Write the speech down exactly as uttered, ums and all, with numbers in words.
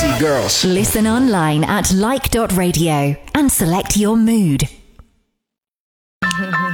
Sexy girls. Listen online at like dot radio and select your mood.